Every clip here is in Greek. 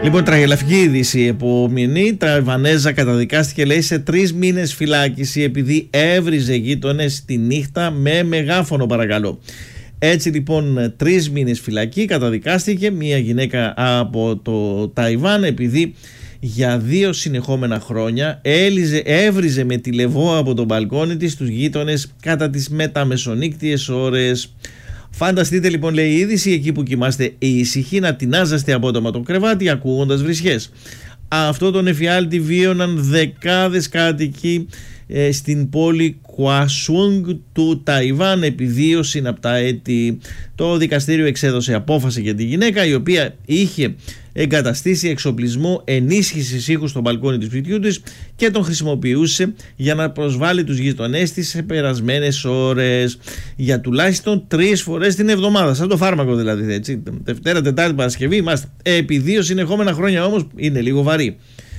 Λοιπόν, τραγελαφική είδηση επομηνή. Ταϊβανέζα καταδικάστηκε, λέει, σε 3 μήνες φυλάκιση επειδή έβριζε γείτονες τη νύχτα με μεγάφωνο, παρακαλώ. Έτσι λοιπόν 3 μήνες φυλακή καταδικάστηκε μια γυναίκα από το Ταϊβάν επειδή για 2 συνεχόμενα χρόνια έβριζε με τηλεβό από τον μπαλκόνι της τους γείτονες κατά τις μεταμεσονύκτιες ώρες. Φανταστείτε λοιπόν, λέει η είδηση, εκεί που κοιμάστε ήσυχοι να τεινάζεστε απότομα το κρεβάτι ακούγοντας βρισιές. Αυτό τον εφιάλτη βίωναν δεκάδες κάτοικοι στην πόλη Κουασούγκ του Ταϊβάν επί 2 συναπτά έτη. Το δικαστήριο εξέδωσε απόφαση για τη γυναίκα, η οποία είχε εγκαταστήσει εξοπλισμό ενίσχυσης ήχου στο μπαλκόνι του σπιτιού της και τον χρησιμοποιούσε για να προσβάλλει τους γειτονές της σε περασμένες ώρες για τουλάχιστον 3 φορές την εβδομάδα. Σαν το φάρμακο δηλαδή, έτσι. Δευτέρα, Τετάρτη, Παρασκευή είμαστε. Επί 2 συνεχόμενα χρόνια όμως είναι λίγο βαρύ.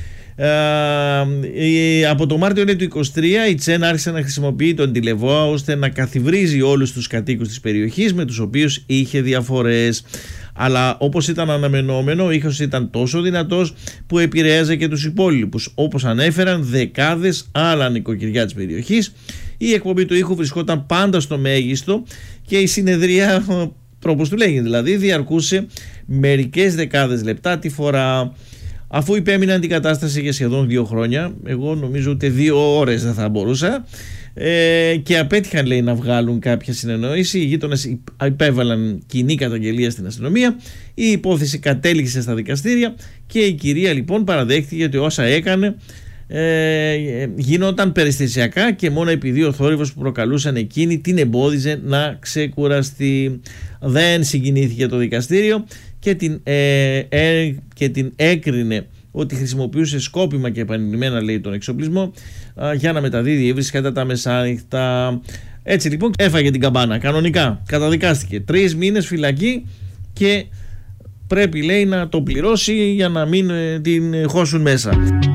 Από το Μάρτιο του 23 η Τσεν άρχισε να χρησιμοποιεί τον τηλεβόα ώστε να καθιβρίζει όλους τους κατοίκους της περιοχής με τους οποίους είχε διαφορές. Αλλά όπως ήταν αναμενόμενο, ο ήχος ήταν τόσο δυνατός που επηρέαζε και τους υπόλοιπους. Όπως ανέφεραν δεκάδες άλλα νοικοκυριά της περιοχής, η εκπομπή του ήχου βρισκόταν πάντα στο μέγιστο και η συνεδρία, όπως του λέγει δηλαδή, διαρκούσε μερικές δεκάδες λεπτά τη φορά. Αφού υπέμειναν την κατάσταση για σχεδόν 2 χρόνια, εγώ νομίζω ούτε 2 ώρες δεν θα μπορούσα, και απέτυχαν, λέει, να βγάλουν κάποια συνεννόηση, οι γείτονες υπέβαλαν κοινή καταγγελία στην αστυνομία, η υπόθεση κατέληξε στα δικαστήρια και η κυρία λοιπόν παραδέχτηκε ότι όσα έκανε γινόταν περιστασιακά και μόνο επειδή ο θόρυβος που προκαλούσαν εκείνη την εμπόδιζε να ξεκουραστεί. Δεν συγκινήθηκε το δικαστήριο και την έκρινε ότι χρησιμοποιούσε σκόπιμα και επανειλημμένα, λέει, τον εξοπλισμό για να μεταδίδει ύβρις κατά τα μεσάνυχτα. Έτσι λοιπόν έφαγε την καμπάνα κανονικά, καταδικάστηκε 3 μήνες φυλακή και πρέπει, λέει, να το πληρώσει για να μην την χώσουν μέσα.